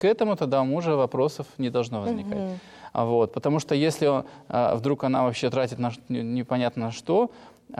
к этому тогда у мужа вопросов не должно возникать. Вот, потому что если вдруг она вообще тратит на непонятно на что,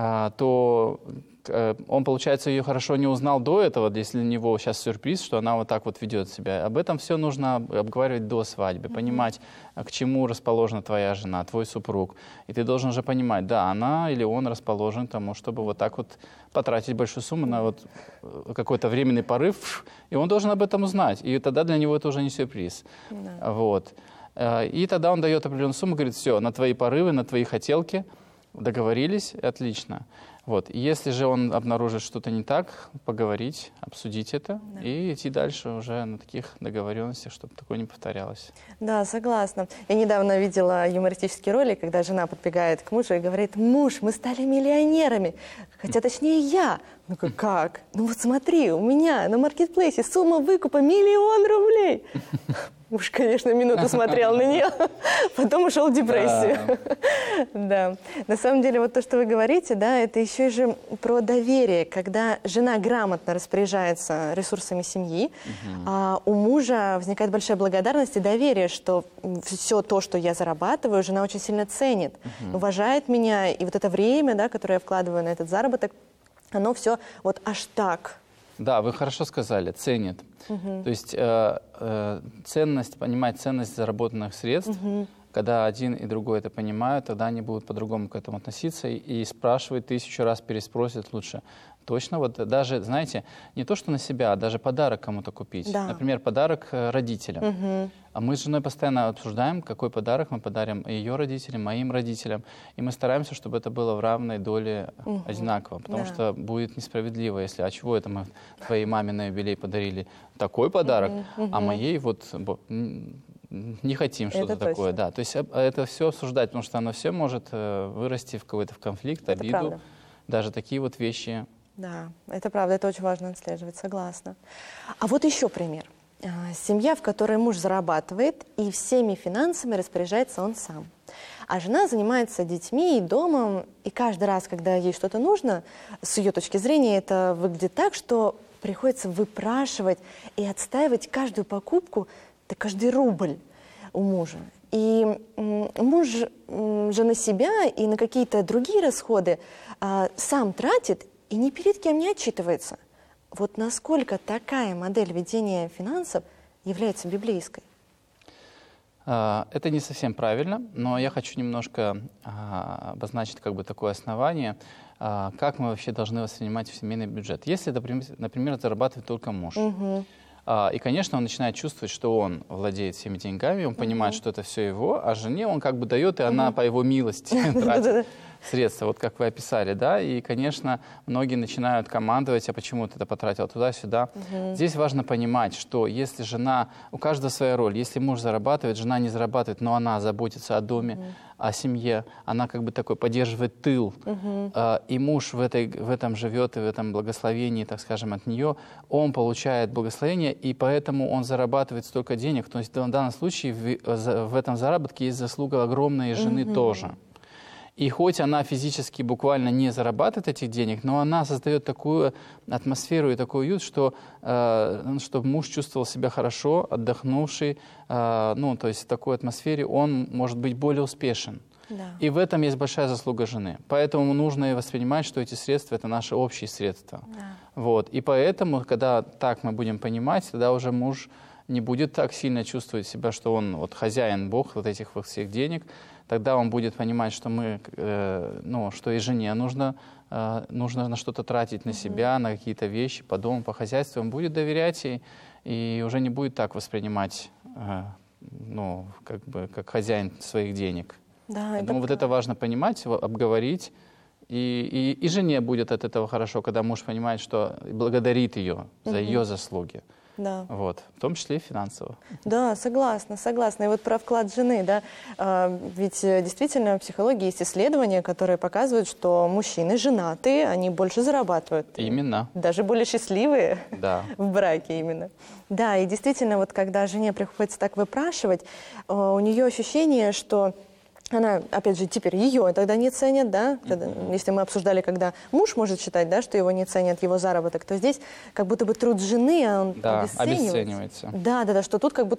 то он, получается, ее хорошо не узнал до этого, если для него сейчас сюрприз, что она вот так вот ведет себя. Об этом все нужно обговаривать до свадьбы, понимать, к чему расположена твоя жена, твой супруг. И ты должен же понимать, да, она или он расположен к тому, чтобы вот так вот потратить большую сумму на вот какой-то временный порыв, и он должен об этом узнать. И тогда для него это уже не сюрприз. Вот. И тогда он дает определенную сумму, говорит, все, на твои порывы, на твои хотелки, договорились, отлично. Вот. Если же он обнаружит что-то не так, поговорить, обсудить это и идти дальше уже на таких договоренностях, чтобы такое не повторялось. Да, согласна. Я недавно видела юмористический ролик, когда жена подбегает к мужу и говорит: муж, мы стали миллионерами. Хотя точнее я. Ну как? Ну вот смотри, у меня на маркетплейсе сумма выкупа 1 000 000 рублей. Муж, конечно, минуту смотрел на нее, потом ушел в депрессию. Да. На самом деле, вот то, что вы говорите, да, это еще же про доверие, когда жена грамотно распоряжается ресурсами семьи, а у мужа возникает большая благодарность и доверие, что все то, что я зарабатываю, жена очень сильно ценит, уважает меня, и вот это время, да, которое я вкладываю на этот заработок, оно все вот аж так. Да, вы хорошо сказали, ценит. То есть ценность, понимать ценность заработанных средств, когда один и другой это понимают, тогда они будут по-другому к этому относиться и спрашивать 1000 раз, переспросят лучше. Точно, вот даже, знаете, не то, что на себя, а даже подарок кому-то купить. Да. Например, подарок родителям. А мы с женой постоянно обсуждаем, какой подарок мы подарим ее родителям, моим родителям. И мы стараемся, чтобы это было в равной доле одинаково. Потому что будет несправедливо, если, а чего это мы твоей маме на юбилей подарили такой подарок, а моей вот не хотим что-то такое. Да, то есть это все обсуждать, потому что оно все может вырасти в какой-то конфликт, обиду. Правда. Даже такие вот вещи. Да, это правда, это очень важно отслеживать, согласна. А вот еще пример. Семья, в которой муж зарабатывает, и всеми финансами распоряжается он сам. А жена занимается детьми и домом, и каждый раз, когда ей что-то нужно, с ее точки зрения, это выглядит так, что приходится выпрашивать и отстаивать каждую покупку, да каждый рубль у мужа. И муж же на себя и на какие-то другие расходы сам тратит и ни перед кем не отчитывается. Вот насколько такая модель ведения финансов является библейской? Это не совсем правильно, но я хочу немножко обозначить как бы такое основание, как мы вообще должны воспринимать семейный бюджет. Если, например, зарабатывает только муж, и, конечно, он начинает чувствовать, что он владеет всеми деньгами, он понимает, что это все его, а жене он как бы дает, и она по его милости тратит средства, вот как вы описали, да, и, конечно, многие начинают командовать, а почему ты это потратил туда-сюда. Здесь важно понимать, что если жена, у каждого своя роль, если муж зарабатывает, жена не зарабатывает, но она заботится о доме, о семье, она как бы такой поддерживает тыл, и муж в этом живет, и в этом благословении, так скажем, от нее, он получает благословение, и поэтому он зарабатывает столько денег. То есть в данном случае в этом заработке есть заслуга огромной жены тоже. И хоть она физически буквально не зарабатывает этих денег, но она создает такую атмосферу и такой уют, что, чтобы муж чувствовал себя хорошо, отдохнувший, то есть в такой атмосфере он может быть более успешен. Да. И в этом есть большая заслуга жены. Поэтому нужно воспринимать, что эти средства – это наши общие средства. Да. Вот. И поэтому, когда так мы будем понимать, тогда уже муж не будет так сильно чувствовать себя, что он вот хозяин, Бог вот этих вот всех денег. Тогда он будет понимать, что что и жене нужно на что-то тратить, на себя, на какие-то вещи, по дому, по хозяйству. Он будет доверять ей и уже не будет так воспринимать, как хозяин своих денег. Да, я думаю, вот это важно понимать, обговорить. И жене будет от этого хорошо, когда муж понимает, что благодарит ее за ее заслуги. Да. Вот, в том числе и финансово. Да, согласна. И вот про вклад жены, да, ведь действительно в психологии есть исследования, которые показывают, что мужчины женатые, они больше зарабатывают. Именно. Даже более счастливые в браке именно. Да, и действительно, вот когда жене приходится так выпрашивать, у нее ощущение, что она, опять же, теперь ее тогда не ценят, да, если мы обсуждали, когда муж может считать, да, что его не ценят, его заработок, то здесь как будто бы труд жены, он обесценивается. Да, что тут как будто